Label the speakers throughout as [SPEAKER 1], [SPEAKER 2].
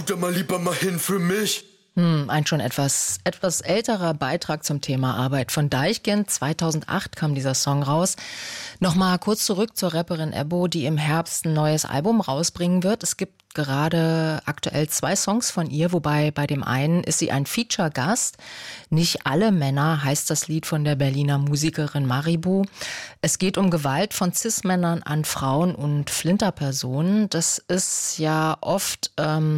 [SPEAKER 1] da mal lieber mal hin für mich.
[SPEAKER 2] Ein schon etwas älterer Beitrag zum Thema Arbeit von Deichkind. 2008 kam dieser Song raus. Nochmal kurz zurück zur Rapperin Ebbo, die im Herbst ein neues Album rausbringen wird. Es gibt gerade aktuell 2 Songs von ihr, wobei bei dem einen ist sie ein Feature-Gast. Nicht alle Männer heißt das Lied von der Berliner Musikerin Maribu. Es geht um Gewalt von Cis-Männern an Frauen und Flinterpersonen. Das ist ja oft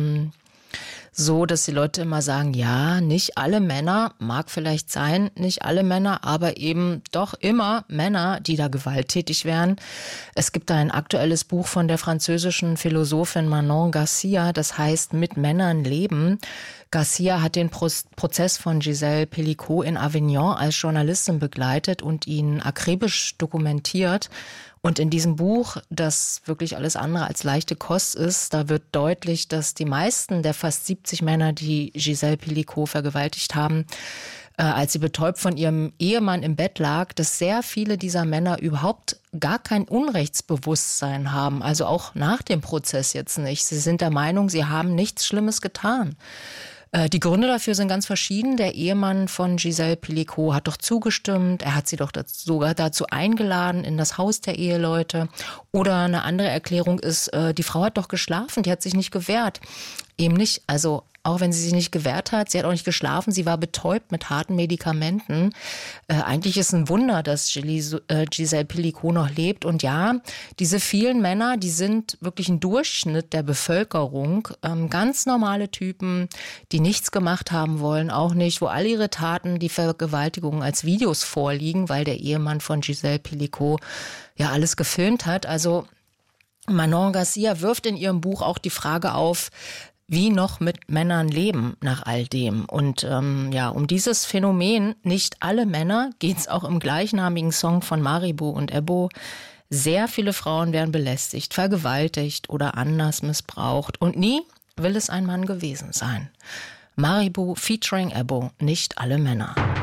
[SPEAKER 2] so, dass die Leute immer sagen, ja, nicht alle Männer, mag vielleicht sein, nicht alle Männer, aber eben doch immer Männer, die da gewalttätig wären. Es gibt da ein aktuelles Buch von der französischen Philosophin Manon Garcia, das heißt Mit Männern leben. Garcia hat den Prozess von Gisèle Pelicot in Avignon als Journalistin begleitet und ihn akribisch dokumentiert. Und in diesem Buch, das wirklich alles andere als leichte Kost ist, da wird deutlich, dass die meisten der fast 70 Männer, die Gisèle Pelicot vergewaltigt haben, als sie betäubt von ihrem Ehemann im Bett lag, dass sehr viele dieser Männer überhaupt gar kein Unrechtsbewusstsein haben. Also auch nach dem Prozess jetzt nicht. Sie sind der Meinung, sie haben nichts Schlimmes getan. Die Gründe dafür sind ganz verschieden. Der Ehemann von Gisèle Pelicot hat doch zugestimmt. Er hat sie doch sogar dazu eingeladen in das Haus der Eheleute. Oder eine andere Erklärung ist, die Frau hat doch geschlafen, die hat sich nicht gewehrt. Eben nicht. Also auch wenn sie sich nicht gewehrt hat, sie hat auch nicht geschlafen, sie war betäubt mit harten Medikamenten. Eigentlich ist ein Wunder, dass Gisèle Pelicot noch lebt. Und ja, diese vielen Männer, die sind wirklich ein Durchschnitt der Bevölkerung. Ganz normale Typen, die nichts gemacht haben wollen, auch nicht, wo all ihre Taten, die Vergewaltigungen als Videos vorliegen, weil der Ehemann von Gisèle Pelicot ja alles gefilmt hat. Also Manon Garcia wirft in ihrem Buch auch die Frage auf, wie noch mit Männern leben nach all dem. Und um dieses Phänomen, nicht alle Männer, geht es auch im gleichnamigen Song von Maribu und Ebbo. Sehr viele Frauen werden belästigt, vergewaltigt oder anders missbraucht. Und nie will es ein Mann gewesen sein. Maribu featuring Ebbo, nicht alle Männer.